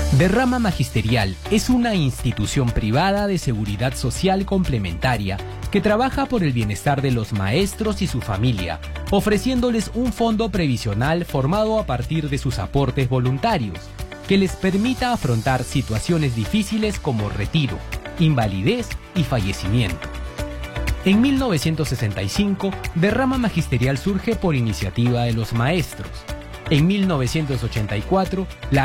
Derrama Magisterial es una institución privada de seguridad social complementaria que trabaja por el bienestar de los maestros y su familia, ofreciéndoles un fondo previsional formado a partir de sus aportes voluntarios, que les permita afrontar situaciones difíciles como retiro, invalidez y fallecimiento. En 1965, Derrama Magisterial surge por iniciativa de los maestros. En 1984, la